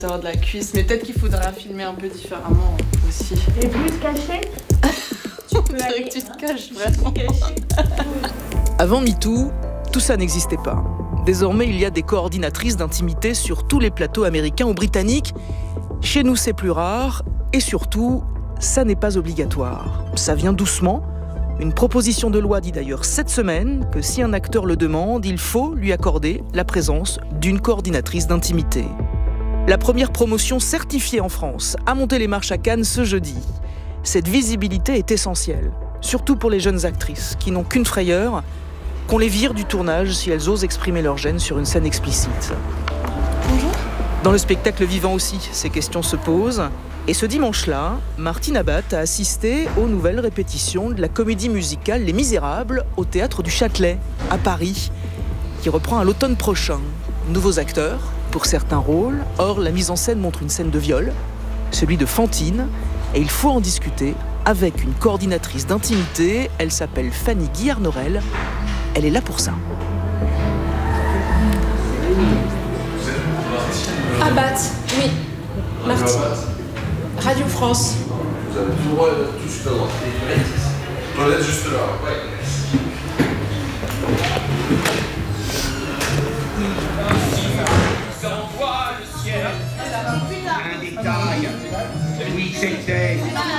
avoir de la cuisse, mais peut-être qu'il faudra filmer un peu différemment aussi. Et plus caché. Tu peux aller, que tu te caches vraiment. Avant MeToo, tout ça n'existait pas. Désormais, il y a des coordinatrices d'intimité sur tous les plateaux américains ou britanniques. Chez nous, c'est plus rare. Et surtout, ça n'est pas obligatoire. Ça vient doucement. Une proposition de loi dit d'ailleurs cette semaine que si un acteur le demande, il faut lui accorder la présence d'une coordinatrice d'intimité. La première promotion certifiée en France a monté les marches à Cannes ce jeudi. Cette visibilité est essentielle, surtout pour les jeunes actrices qui n'ont qu'une frayeur, qu'on les vire du tournage si elles osent exprimer leur gêne sur une scène explicite. Bonjour. Dans le spectacle vivant aussi, ces questions se posent. Et ce dimanche-là, Martine Abat a assisté aux nouvelles répétitions de la comédie musicale Les Misérables au Théâtre du Châtelet, à Paris, qui reprend à l'automne prochain. Nouveaux acteurs pour certains rôles. Or, la mise en scène montre une scène de viol, celui de Fantine, et il faut en discuter avec une coordinatrice d'intimité. Elle s'appelle Fanny Guillarnorel. Elle est là pour ça. Abat, oui. Martine. Radio France. Vous avez tout le droit de tout juste à droite. Toilette juste là. Ouais. J'envoie le ciel un détail. Oui, c'était.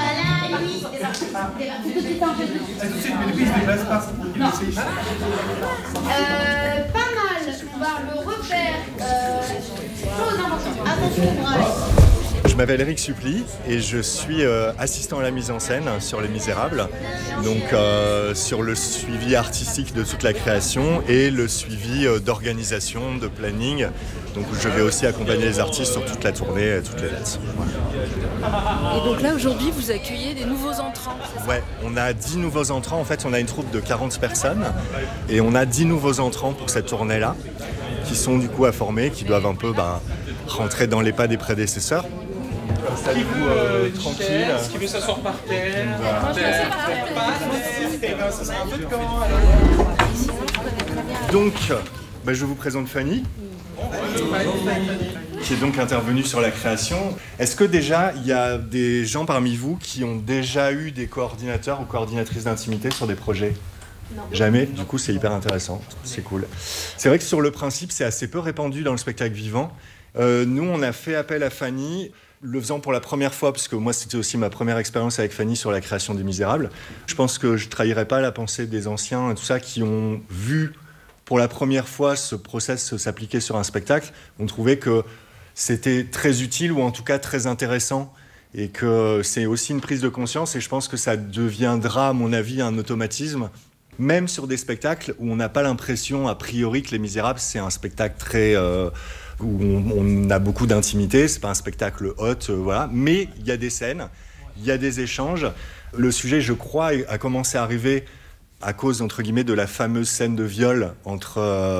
Pas mal. On va le repère. Chose importante. Attention, Braille. Je m'appelle Eric Supply et je suis assistant à la mise en scène sur Les Misérables, donc sur le suivi artistique de toute la création et le suivi d'organisation, de planning. Donc je vais aussi accompagner les artistes sur toute la tournée et toutes les dates. Et donc là, aujourd'hui, vous accueillez des nouveaux entrants. Ouais, on a 10 nouveaux entrants. En fait, on a une troupe de 40 personnes et on a 10 nouveaux entrants pour cette tournée-là qui sont du coup à former, qui doivent un peu rentrer dans les pas des prédécesseurs. Installez-vous tranquille. Qui veut s'asseoir par terre. Ça sera un peu de camp. Donc, je vous présente Fanny, qui est donc intervenue sur la création. Est-ce que déjà, il y a des gens parmi vous qui ont déjà eu des coordinateurs ou coordinatrices d'intimité sur des projets ? Non. Jamais. Du coup, c'est hyper intéressant. C'est cool. C'est vrai que sur le principe, c'est assez peu répandu dans le spectacle vivant. Nous, on a fait appel à Fanny, le faisant pour la première fois, parce que moi, c'était aussi ma première expérience avec Fanny sur la création des Misérables. Je pense que je ne trahirais pas la pensée des anciens et tout ça qui ont vu pour la première fois ce process s'appliquer sur un spectacle. On trouvait que c'était très utile ou en tout cas très intéressant et que c'est aussi une prise de conscience et je pense que ça deviendra, à mon avis, un automatisme. Même sur des spectacles où on n'a pas l'impression, a priori, que Les Misérables, c'est un spectacle très... où on a beaucoup d'intimité, c'est pas un spectacle hot, voilà. Mais il y a des scènes, il y a des échanges. Le sujet, je crois, a commencé à arriver à cause, entre guillemets, de la fameuse scène de viol entre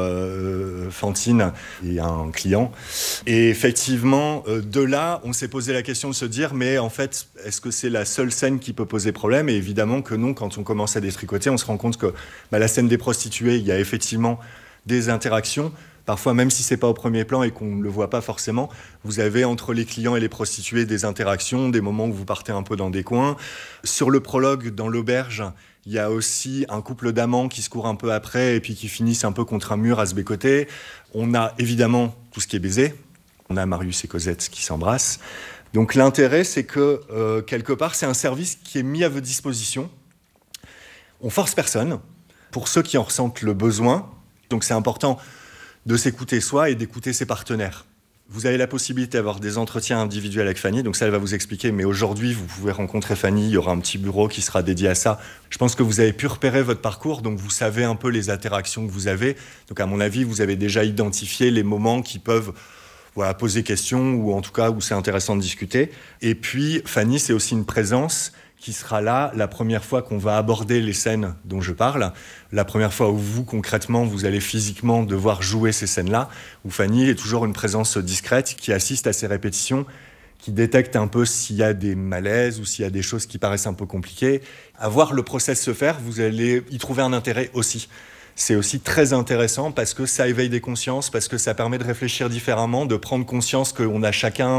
Fantine et un client. Et effectivement, de là, on s'est posé la question de se dire, mais en fait, est-ce que c'est la seule scène qui peut poser problème ? Et évidemment que non, quand on commence à détricoter, on se rend compte que la scène des prostituées, il y a effectivement des interactions. Parfois, même si c'est pas au premier plan et qu'on ne le voit pas forcément, vous avez entre les clients et les prostituées des interactions, des moments où vous partez un peu dans des coins. Sur le prologue, dans l'auberge, il y a aussi un couple d'amants qui se courent un peu après et puis qui finissent un peu contre un mur à se bécoter. On a évidemment tout ce qui est baisé. On a Marius et Cosette qui s'embrassent. Donc l'intérêt, c'est que quelque part, c'est un service qui est mis à votre disposition. On force personne, pour ceux qui en ressentent le besoin. Donc c'est important de s'écouter soi et d'écouter ses partenaires. Vous avez la possibilité d'avoir des entretiens individuels avec Fanny, donc ça, elle va vous expliquer, mais aujourd'hui, vous pouvez rencontrer Fanny, il y aura un petit bureau qui sera dédié à ça. Je pense que vous avez pu repérer votre parcours, donc vous savez un peu les interactions que vous avez. Donc à mon avis, vous avez déjà identifié les moments qui peuvent poser question, ou en tout cas où c'est intéressant de discuter. Et puis, Fanny, c'est aussi une présence qui sera là la première fois qu'on va aborder les scènes dont je parle, la première fois où vous, concrètement, vous allez physiquement devoir jouer ces scènes-là, où Fanny est toujours une présence discrète qui assiste à ces répétitions, qui détecte un peu s'il y a des malaises ou s'il y a des choses qui paraissent un peu compliquées. À voir le process se faire, vous allez y trouver un intérêt aussi. C'est aussi très intéressant parce que ça éveille des consciences, parce que ça permet de réfléchir différemment, de prendre conscience qu'on a chacun